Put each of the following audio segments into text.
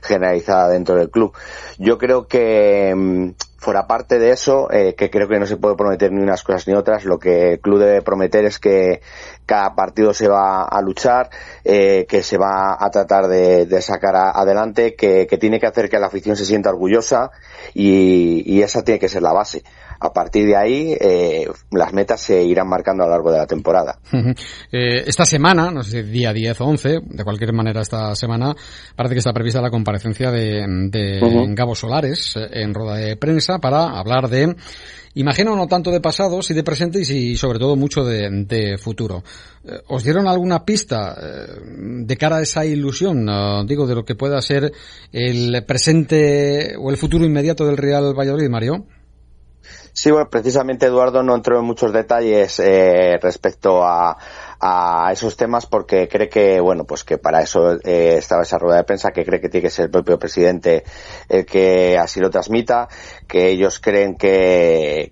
generalizada dentro del club. Yo creo que fuera parte de eso, que creo que no se puede prometer ni unas cosas ni otras, lo que el club debe prometer es que cada partido se va a luchar, que se va a tratar de sacar adelante, que tiene que hacer que la afición se sienta orgullosa y esa tiene que ser la base. A partir de ahí, las metas se irán marcando a lo largo de la temporada. Esta semana, no sé si día 10 o 11, de cualquier manera esta semana, parece que está prevista la comparecencia de Gabo Solares en rueda de prensa para hablar de, imagino, no tanto de pasado, sí de presente y sobre todo mucho de futuro. ¿Os dieron alguna pista de cara a esa ilusión, digo, de lo que pueda ser el presente o el futuro inmediato del Real Valladolid, Mario? Sí, bueno, precisamente Eduardo no entró en muchos detalles respecto a esos temas porque cree que, bueno, pues que para eso estaba esa rueda de prensa, que cree que tiene que ser el propio presidente el que así lo transmita, que ellos creen que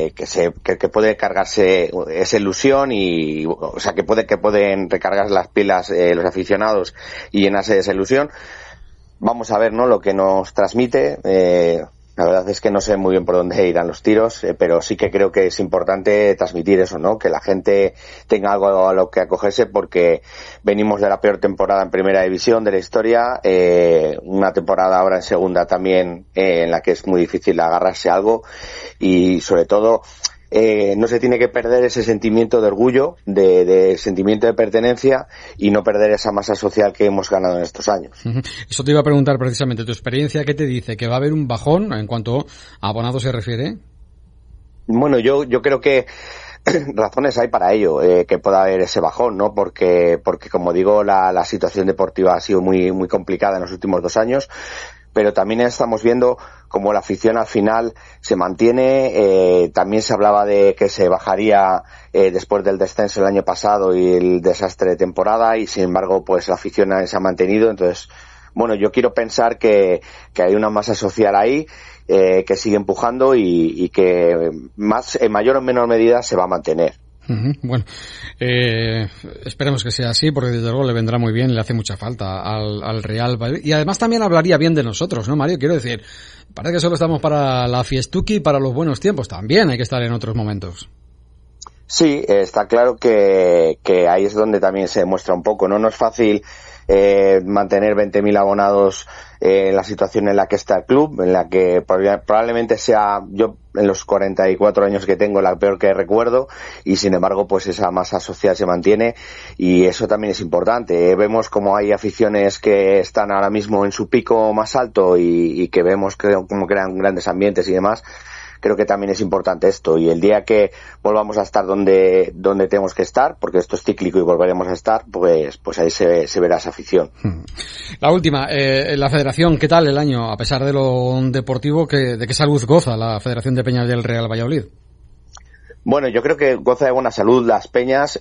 puede cargarse esa ilusión y, o sea, que pueden recargar las pilas los aficionados y llenarse de esa ilusión. Vamos a ver, ¿no?, lo que nos transmite. La verdad es que no sé muy bien por dónde irán los tiros, pero sí que creo que es importante transmitir eso, ¿no? Que la gente tenga algo a lo que acogerse porque venimos de la peor temporada en primera división de la historia, una temporada ahora en segunda también en la que es muy difícil agarrarse a algo y sobre todo no se tiene que perder ese sentimiento de orgullo, de sentimiento de pertenencia y no perder esa masa social que hemos ganado en estos años. Eso te iba a preguntar precisamente, ¿tu experiencia qué te dice? ¿Que va a haber un bajón en cuanto a abonados se refiere? Bueno, yo creo que razones hay para ello, que pueda haber ese bajón, ¿no? Porque como digo, la situación deportiva ha sido muy, muy complicada en los últimos 2 años. Pero también estamos viendo cómo la afición al final se mantiene. También se hablaba de que se bajaría después del descenso el año pasado y el desastre de temporada y sin embargo pues la afición se ha mantenido. Entonces, bueno, yo quiero pensar que hay una masa social ahí que sigue empujando y que en mayor o menor medida se va a mantener. Bueno, esperemos que sea así porque desde luego le vendrá muy bien, le hace mucha falta al Real Valladolid y además también hablaría bien de nosotros, ¿no, Mario? Quiero decir, parece que solo estamos para la fiestuki y para los buenos tiempos, también hay que estar en otros momentos. Sí, está claro que ahí es donde también se demuestra un poco, ¿no? No es fácil mantener 20.000 abonados en la situación en la que está el club, en la que probablemente sea, yo en los 44 años que tengo, la peor que recuerdo, y sin embargo pues esa masa social se mantiene y eso también es importante. Vemos como hay aficiones que están ahora mismo en su pico más alto y que vemos cómo crean grandes ambientes y demás. Creo que también es importante esto y el día que volvamos a estar donde tenemos que estar, porque esto es cíclico y volveremos a estar, pues ahí se verá esa afición. La última, la Federación, ¿qué tal el año? A pesar de lo deportivo, ¿de qué salud goza la Federación de Peñas del Real Valladolid? Bueno, yo creo que goza de buena salud las Peñas.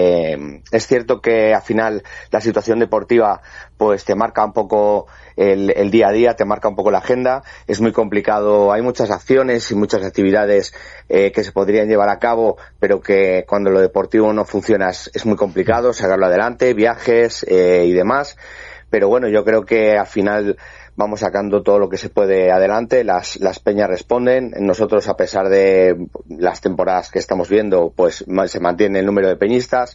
Es cierto que al final la situación deportiva pues te marca un poco el día a día, te marca un poco la agenda. Es muy complicado, hay muchas acciones y muchas actividades que se podrían llevar a cabo, pero que cuando lo deportivo no funciona es muy complicado sacarlo adelante, viajes y demás. Pero bueno, yo creo que al final vamos sacando todo lo que se puede adelante, las peñas responden, nosotros a pesar de las temporadas que estamos viendo, pues se mantiene el número de peñistas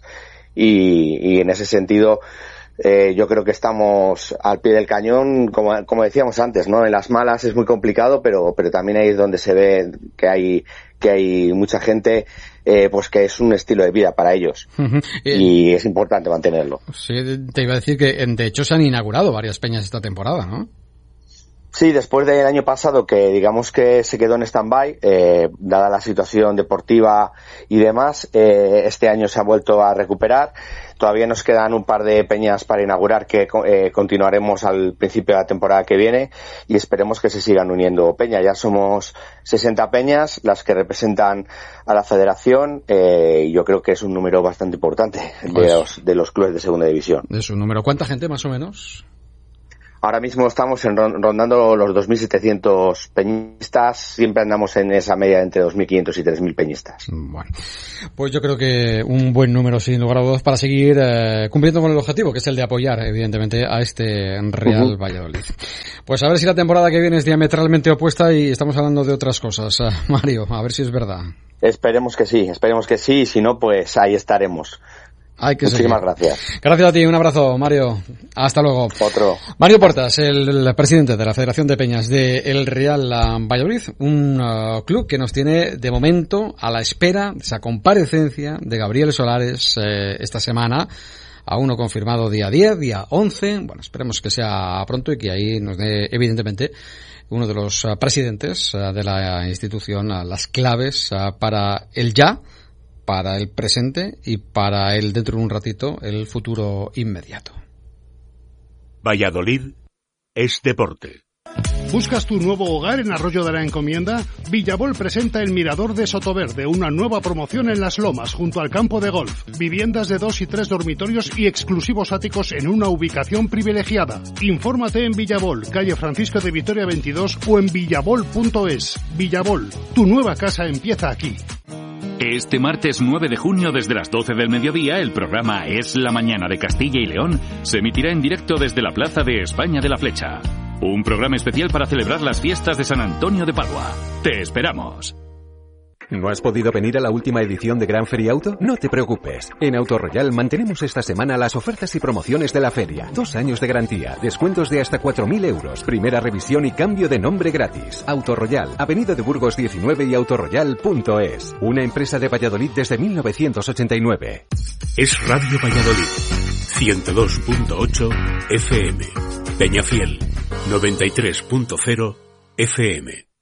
y en ese sentido yo creo que estamos al pie del cañón, como decíamos antes, ¿no? En las malas es muy complicado, pero también ahí es donde se ve que hay mucha gente pues que es un estilo de vida para ellos y es importante mantenerlo. Sí, te iba a decir que de hecho se han inaugurado varias peñas esta temporada, ¿no? Sí, después del año pasado que digamos que se quedó en stand-by, dada la situación deportiva y demás, este año se ha vuelto a recuperar. Todavía nos quedan un par de peñas para inaugurar que continuaremos al principio de la temporada que viene y esperemos que se sigan uniendo peñas. Ya somos 60 peñas las que representan a la federación y yo creo que es un número bastante importante de los clubes de segunda división. Es un número. ¿Cuánta gente más o menos? Ahora mismo estamos rondando los 2.700 peñistas, siempre andamos en esa media entre 2.500 y 3.000 peñistas. Bueno, pues yo creo que un buen número, sin lugar a dudas, para seguir cumpliendo con el objetivo, que es el de apoyar, evidentemente, a este Real Valladolid. Pues a ver si la temporada que viene es diametralmente opuesta y estamos hablando de otras cosas. Mario, a ver si es verdad. Esperemos que sí, y si no, pues ahí estaremos. Muchísimas gracias. Gracias a ti, un abrazo, Mario. Hasta luego. Otro. Mario Portas, el presidente de la Federación de Peñas de el Real Valladolid, un club que nos tiene de momento a la espera de esa comparecencia de Gabriel Solares esta semana. Aún no confirmado día 10, día 11. Bueno, esperemos que sea pronto y que ahí nos dé, evidentemente, uno de los presidentes de la institución las claves para el ya, para el presente y para el dentro de un ratito, el futuro inmediato. Valladolid es deporte. ¿Buscas tu nuevo hogar en Arroyo de la Encomienda? Villabol presenta el Mirador de Sotoverde, una nueva promoción en Las Lomas, junto al campo de golf. Viviendas de 2 y 3 dormitorios y exclusivos áticos en una ubicación privilegiada. Infórmate en Villabol, calle Francisco de Vitoria 22 o en villabol.es. Villabol, tu nueva casa empieza aquí. Este martes 9 de junio, desde las 12 del mediodía, el programa Es la Mañana de Castilla y León se emitirá en directo desde la Plaza de España de la Flecha. Un programa especial para celebrar las fiestas de San Antonio de Padua. ¡Te esperamos! ¿No has podido venir a la última edición de Gran Feria Auto? No te preocupes. En Autoroyal mantenemos esta semana las ofertas y promociones de la feria. 2 años de garantía, descuentos de hasta 4.000 euros, primera revisión y cambio de nombre gratis. Autoroyal, Avenida de Burgos 19 y autoroyal.es. Una empresa de Valladolid desde 1989. Es Radio Valladolid, 102.8 FM. Peñafiel, 93.0 FM.